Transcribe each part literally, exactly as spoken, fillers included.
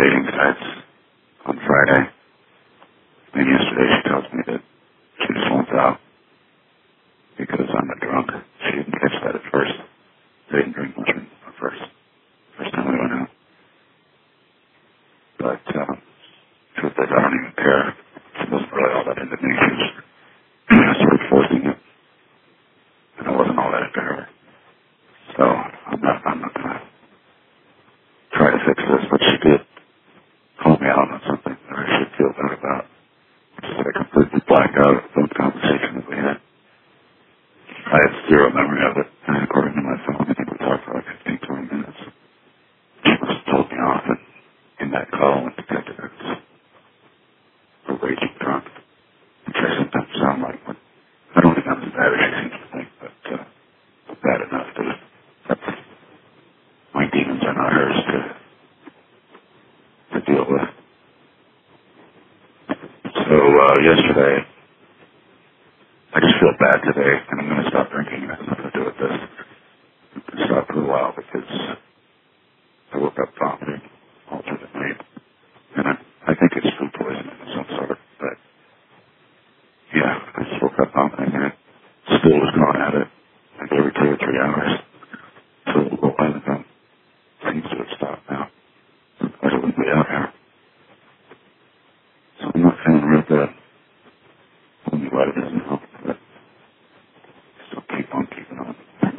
dating sites on Friday. And yesterday she tells me that she just wants out because I'm a drunk. She didn't catch that at first. They didn't drink much at first. First time we went out. But, uh, truth is, I don't even care. She wasn't really all that into me. She was sort of forcing it. And I wasn't all that into her. So, I'm not, I'm not gonna try to fix this, but she did call me out on something that I should feel bad about. Which is I completely blacked out of the conversation that we had. I had zero memory of it, and according to my phone, I think we talked for like fifteen, twenty minutes. She must have told me off, and in that call, went to detective evidence for raging drunk, which I sometimes sound like, but I don't think I'm as bad as she seems to think, but uh, bad enough to, that's, my demons are not hers to, to deal with. So, uh, yesterday, I just feel bad today, and I'm going to stop drinking. It has nothing to do with this. I'm going to stop for a while because I woke up vomiting all through the night. And I, I think it's food poisoning of some sort. But, yeah, I just woke up vomiting, and it still was going at it like every two or three hours. So a little while ago. Seems to have stopped now. I wouldn't be out here. So I'm not feeling real good. Only why it doesn't help, but still keep on keeping on.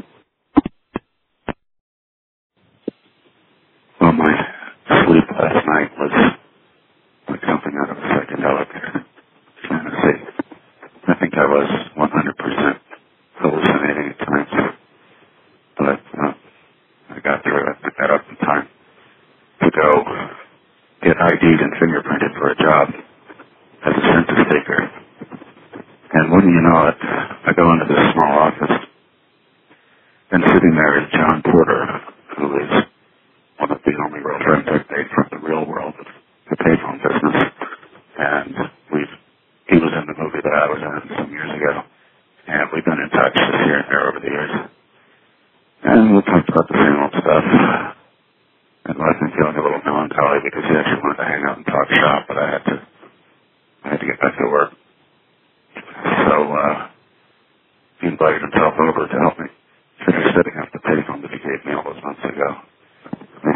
Well, my sleep last night was like something out of a psychedelic fantasy. I think I was one hundred percent hallucinating at times, but uh, I got through it. I got up in time to go get I D'd and fingerprinted for a job as a census taker. And wouldn't you know it, I go into this small office, and sitting there is John Porter, who is one of the only real friends I've made from the real world of the payphone business. And we've, he was in the movie that I was in some years ago, and we've been in touch this here and there over the years. And we talked about the same old stuff, and left me feeling a little melancholy because he actually wanted to hang out and talk shop, but I had to, I had to get back to work. So, uh, he invited himself over to help me finish setting up the payphone that he gave me all those months ago.